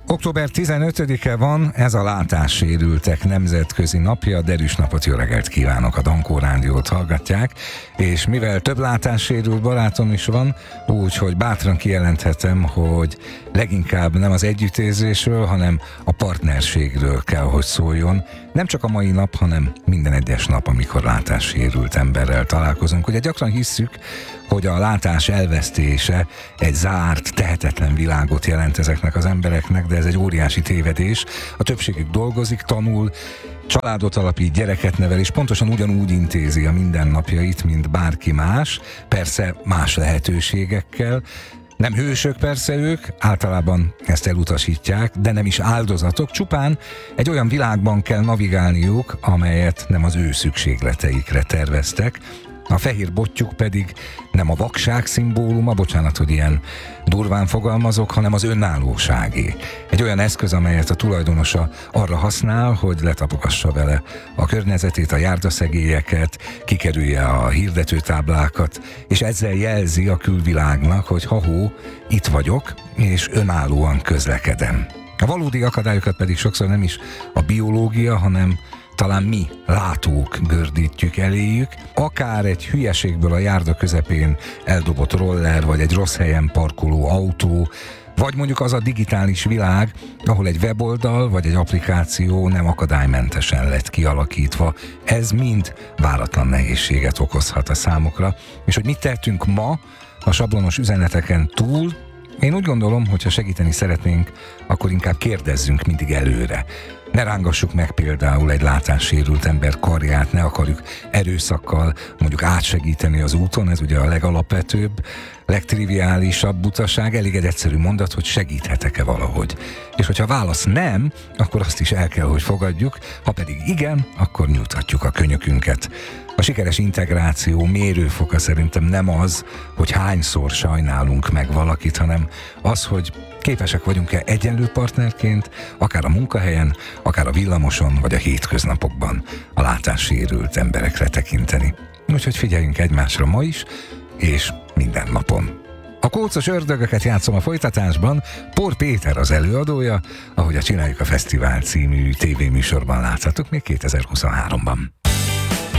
Október 15-e van, ez a látássérültek nemzetközi napja. Derűs napot, jó reggelt kívánok, a Dankó Rádiót hallgatják, és mivel több látássérült barátom is van, úgyhogy bátran kijelenthetem, hogy leginkább nem az együttérzésről, hanem a partnerségről kell, hogy szóljon. Nem csak a mai nap, hanem minden egyes nap, amikor látássérült emberrel találkozunk. Ugye gyakran hisszük, hogy a látás elvesztése egy zárt, tehetetlen világot jelent ezeknek az embereknek, de ez egy óriási tévedés. A többségük dolgozik, tanul, családot alapít, gyereket nevel, és pontosan ugyanúgy intézi a mindennapjait, mint bárki más, persze más lehetőségekkel. Nem hősök persze ők, általában ezt elutasítják, de nem is áldozatok, csupán egy olyan világban kell navigálniuk, amelyet nem az ő szükségleteikre terveztek. A fehér bottyuk pedig nem a vakság szimbóluma, bocsánat, hogy ilyen durván fogalmazok, hanem az önállóságé. Egy olyan eszköz, amelyet a tulajdonosa arra használ, hogy letapogassa vele a környezetét, a járdaszegélyeket, kikerülje a hirdetőtáblákat, és ezzel jelzi a külvilágnak, hogy ha-hó, itt vagyok, és önállóan közlekedem. A valódi akadályokat pedig sokszor nem is a biológia, hanem talán mi, látók gördítjük eléjük, akár egy hülyeségből a járda közepén eldobott roller, vagy egy rossz helyen parkoló autó, vagy mondjuk az a digitális világ, ahol egy weboldal vagy egy applikáció nem akadálymentesen lett kialakítva. Ez mind váratlan nehézséget okozhat a számokra. És hogy mit tettünk ma a sablonos üzeneteken túl, én úgy gondolom, hogy ha segíteni szeretnénk, akkor inkább kérdezzünk mindig előre. Ne rángassuk meg például egy látássérült ember karját, ne akarjuk erőszakkal mondjuk átsegíteni az úton, ez ugye a legalapvetőbb, legtriviálisabb butaság, elég egy egyszerű mondat, hogy segíthetek-e valahogy. És hogyha válasz nem, akkor azt is el kell, hogy fogadjuk, ha pedig igen, akkor nyújthatjuk a könyökünket. A sikeres integráció mérőfoka szerintem nem az, hogy hányszor sajnálunk meg valakit, hanem az, hogy képesek vagyunk-e egyenlő partnerként, akár a munkahelyen, akár a villamoson, vagy a hétköznapokban a látássérült emberekre tekinteni. Úgyhogy figyeljünk egymásra ma is, és minden napon. A Kócos ördögöket játszom a folytatásban, Por Péter az előadója, ahogy a Csináljuk a Fesztivál című tévéműsorban láthatok még 2023-ban.